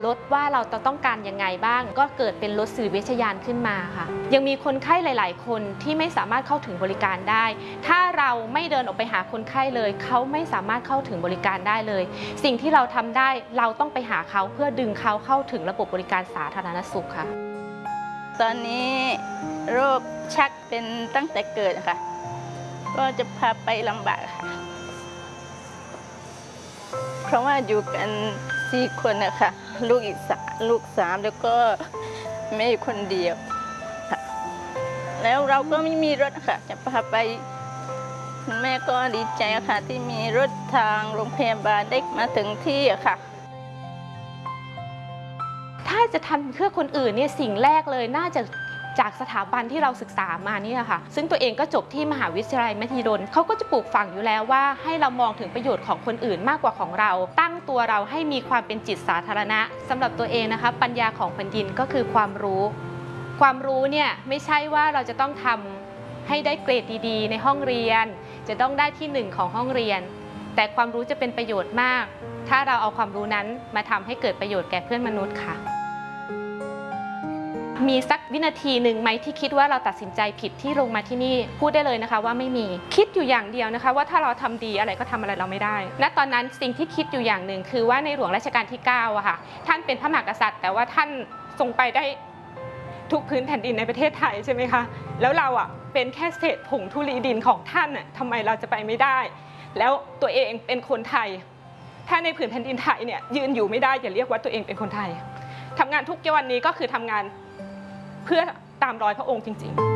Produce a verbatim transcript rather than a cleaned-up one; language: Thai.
รถว่าเราจะต้องการยังไงบ้างก็เกิดเป็นรถสื่อวิชยานขึ้นมาค่ะยังมีคนไข้หลายๆคนที่ไม่สามารถเข้าถึงบริการได้ถ้าเราไม่เดินออกไปหาคนไข้เลยเขาไม่สามารถเข้าถึงบริการได้เลยสิ่งที่เราทำได้เราต้องไปหาเขาเพื่อดึงเขาเข้าถึงระบบบริการสาธารณสุขค่ะตอนนี้โรคชักเป็นตั้งแต่เกิดค่ะก็จะพาไปลำบากค่ะเพราะว่าอยู่กันสี่คนนะคะลูกอีกสามลูกสามแล้วก็แม่คนเดียวแล้วเราก็ไม่มีรถค่ะจะพาไปคุณแม่ก็ดีใจค่ะที่มีรถทางโรงพยาบาลได้มาถึงที่ค่ะถ้าจะทำเพื่อคนอื่นเนี่ยสิ่งแรกเลยน่าจะจากสถาบันที่เราศึกษามานี่ค่ะซึ่งตัวเองก็จบที่มหาวิทยาลัยมหิดลเขาก็จะปลูกฝังอยู่แล้วว่าให้เรามองถึงประโยชน์ของคนอื่นมากกว่าของเราตั้งตัวเราให้มีความเป็นจิตสาธารณะสำหรับตัวเองนะคะปัญญาของแผ่นดินก็คือความรู้ความรู้เนี่ยไม่ใช่ว่าเราจะต้องทำให้ได้เกรดดีๆในห้องเรียนจะต้องได้ที่หนึ่งของห้องเรียนแต่ความรู้จะเป็นประโยชน์มากถ้าเราเอาความรู้นั้นมาทำให้เกิดประโยชน์แก่เพื่อนมนุษย์ค่ะมีสักวินาทีหนึ่งไหมที่คิดว่าเราตัดสินใจผิดที่ลงมาที่นี่พูดได้เลยนะคะว่าไม่มีคิดอยู่อย่างเดียวนะคะว่าถ้าเราทำดีอะไรก็ทำอะไรเราไม่ได้ณตอนนั้นสิ่งที่คิดอยู่อย่างหนึ่งคือว่าในหลวงรัชกาลที่เก้าอะค่ะท่านเป็นพระมหากษัตริย์แต่ว่าท่านทรงไปได้ทุกพื้นแผ่นดินในประเทศไทยใช่ไหมคะแล้วเราอะเป็นแค่เศษผงธุลีดินของท่านอะทำไมเราจะไปไม่ได้แล้วตัวเองเป็นคนไทยถ้าในผืนแผ่นดินไทยเนี่ยยืนอยู่ไม่ได้อย่าเรียกว่าตัวเองเป็นคนไทยทำงานทุกวันนี้ก็คือทำงานเพื่อตามรอยพระองค์จริงๆ